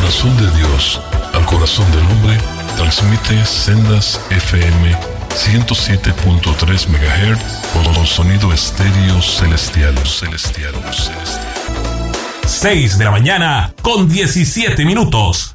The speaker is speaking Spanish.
corazón de Dios al corazón del hombre, transmite Sendas FM 107.3 MHz con sonido estéreo celestial. 6 de la mañana con 17 minutos.